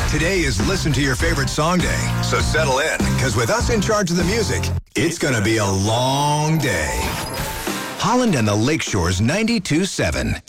Today is Listen to Your Favorite Song Day, so settle in, because with us in charge of the music, it's going to be a long day. Holland and the Lakeshore's 92.7